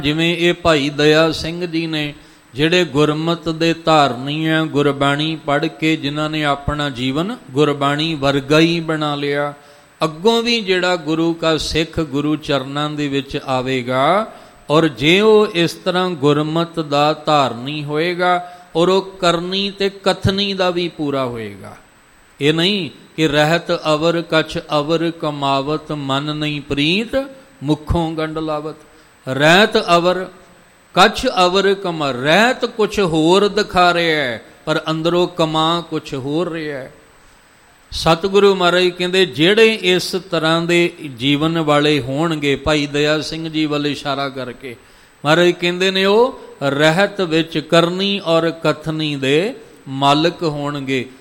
ਜਿਵੇਂ ਇਹ ਭਾਈ ਦਇਆ ਸਿੰਘ ਜੀ ਨੇ, ਜਿਹੜੇ ਗੁਰਮਤ ਦੇ ਧਾਰਨੀ ਆ, ਗੁਰਬਾਣੀ ਪੜ੍ਹ ਕੇ ਜਿਨ੍ਹਾਂ ਨੇ ਆਪਣਾ ਜੀਵਨ ਗੁਰਬਾਣੀ ਵਰਗਾ ਹੀ ਬਣਾ ਲਿਆ, ਅੱਗੋਂ ਵੀ ਜਿਹੜਾ ਗੁਰੂ ਕਾ ਸਿੱਖ ਗੁਰੂ ਚਰਨਾਂ ਦੇ ਵਿੱਚ ਆਵੇਗਾ ਔਰ ਜੇ ਉਹ ਇਸ ਤਰ੍ਹਾਂ ਗੁਰਮਤ ਦਾ ਧਾਰਨੀ ਹੋਏਗਾ ਔਰ ਉਹ ਕਰਨੀ ਤੇ ਕਥਨੀ ਦਾ ਵੀ ਪੂਰਾ ਹੋਏਗਾ। ਇਹ ਨਹੀਂ ਕਿ ਰਹਿਤ ਅਵਰ ਕਛ ਅਵਰ ਕਮਾਵਤ ਮਨ ਨਹੀਂ ਪ੍ਰੀਤ ਮੁਖੋਂ ਗੰਢ ਲਾਵਤ। ਰਹਿਤ ਅਵਰ ਕਛ ਅਵਰ ਕਮਾ, ਰਹਿਤ ਕੁਛ ਹੋਰ ਦਿਖਾ ਰਿਹਾ ਹੈ ਪਰ ਅੰਦਰੋਂ ਕਮਾ ਕੁਛ ਹੋਰ ਰਿਹਾ ਹੈ। ਸਤਿਗੁਰੂ ਮਹਾਰਾਜ ਕਹਿੰਦੇ ਜਿਹੜੇ ਇਸ ਤਰ੍ਹਾਂ ਦੇ ਜੀਵਨ ਵਾਲੇ ਹੋਣਗੇ, ਭਾਈ ਦਇਆ ਸਿੰਘ ਜੀ ਵੱਲ ਇਸ਼ਾਰਾ ਕਰਕੇ ਮਹਾਰਾਜ ਕਹਿੰਦੇ ਨੇ ਉਹ ਰਹਿਤ ਵਿੱਚ ਕਰਨੀ ਔਰ ਕਥਨੀ ਦੇ ਮਾਲਕ ਹੋਣਗੇ।